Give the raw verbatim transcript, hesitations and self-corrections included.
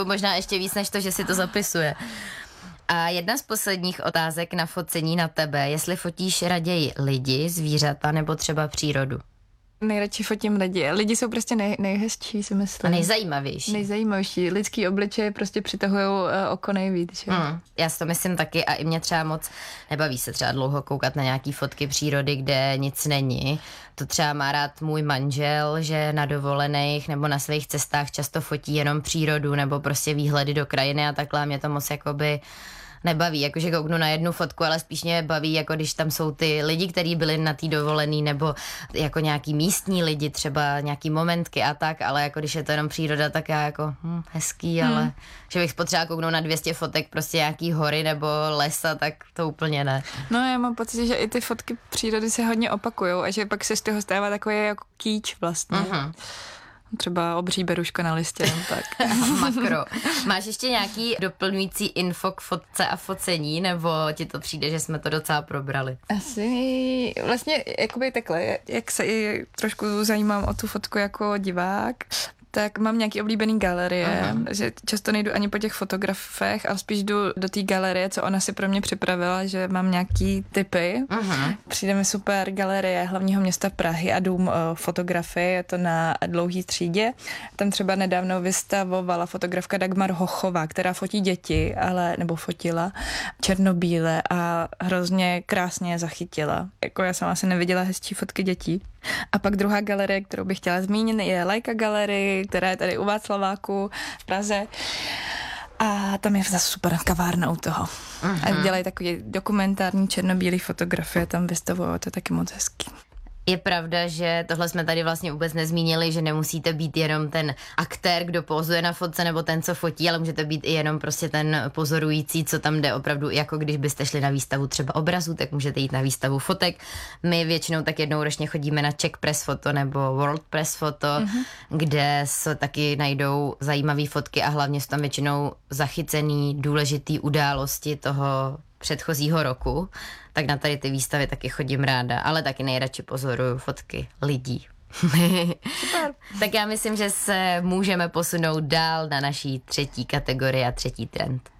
nebo možná ještě víc než to, že si to zapisuje. A jedna z posledních otázek na focení na tebe, jestli fotíš raději lidi, zvířata nebo třeba přírodu? Nejradši fotím lidi. Lidi jsou prostě nej, nejhezčí, si myslím. A nejzajímavější. Nejzajímavější. Lidský obličeje prostě přitahují uh, oko nejvíc. Hmm, já si to myslím taky a i mě třeba moc nebaví se třeba dlouho koukat na nějaký fotky přírody, kde nic není. To třeba má rád můj manžel, že na dovolených nebo na svých cestách často fotí jenom přírodu nebo prostě výhledy do krajiny a takhle a mě to moc jakoby nebaví, jakože kouknu na jednu fotku, ale spíš mě baví, jako když tam jsou ty lidi, kteří byli na té dovolený, nebo jako nějaký místní lidi, třeba nějaký momentky a tak, ale jako když je to jenom příroda, tak já jako hm, hezký, hmm. ale že bych potřeba kouknout na dvě stě fotek prostě nějaký hory nebo lesa, tak to úplně ne. No já mám pocit, že i ty fotky přírody se hodně opakujou a že pak se z toho stává takový jako kýč vlastně. Uh-huh. Třeba obří beruška na listě, tak. Makro. Máš ještě nějaký doplňující info k fotce a focení, nebo ti to přijde, že jsme to docela probrali? Asi vlastně jakoby takhle, jak se i trošku zajímám o tu fotku jako divák, tak mám nějaký oblíbený galerie, uh-huh. že často nejdu ani po těch fotografech, ale spíš jdu do té galerie, co ona si pro mě připravila, že mám nějaký tipy. Uh-huh. Přijde mi super galerie hlavního města Prahy a dům uh, fotografie, je to na Dlouhý třídě. Tam třeba nedávno vystavovala fotografka Dagmar Hochová, která fotí děti, ale nebo fotila černobíle a hrozně krásně zachytila. Jako já jsem asi neviděla hezčí fotky dětí. A pak druhá galerie, kterou bych chtěla zmínit, je Leica Gallery, která je tady u Václaváku v Praze. A tam je zase super kavárna u toho. Uh-huh. A dělají takový dokumentární černobílý fotografie, tam vystavují, to je taky moc hezký. Je pravda, že tohle jsme tady vlastně vůbec nezmínili, že nemusíte být jenom ten aktér, kdo pozuje na fotce, nebo ten, co fotí, ale můžete být i jenom prostě ten pozorující, co tam jde opravdu, jako když byste šli na výstavu třeba obrazů, tak můžete jít na výstavu fotek. My většinou tak jednou ročně chodíme na Czech Press Photo nebo World Press Photo, uh-huh. kde se taky najdou zajímavé fotky a hlavně jsou tam většinou zachycený důležitý události toho předchozího roku, tak na tady ty výstavy taky chodím ráda, ale taky nejradši pozoruju fotky lidí. Super. Tak já myslím, že se můžeme posunout dál na naší třetí kategorii a třetí trend.